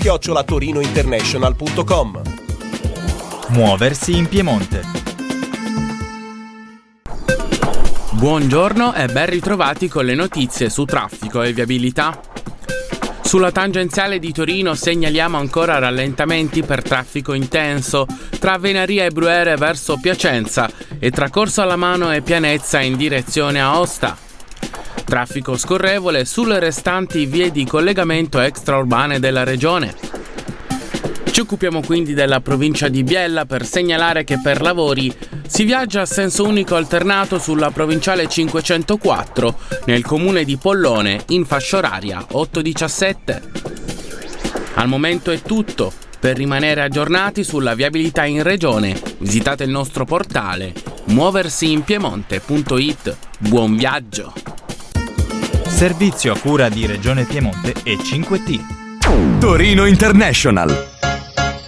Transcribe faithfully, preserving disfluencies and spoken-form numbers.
chiocciola torinointernational punto com. Muoversi in Piemonte. Buongiorno e ben ritrovati con le notizie su traffico e viabilità. Sulla tangenziale di Torino segnaliamo ancora rallentamenti per traffico intenso tra Venaria e Brunete verso Piacenza e tra Corso Alamano e Pianezza in direzione Aosta. Traffico scorrevole sulle restanti vie di collegamento extraurbane della regione. Ci occupiamo quindi della provincia di Biella per segnalare che per lavori si viaggia a senso unico alternato sulla provinciale cinquecentoquattro nel comune di Pollone in fascia oraria otto diciassette. Al momento è tutto. Per rimanere aggiornati sulla viabilità in regione visitate il nostro portale muoversi in piemonte punto it. Buon viaggio! Servizio a cura di Regione Piemonte e cinque T. Torino International.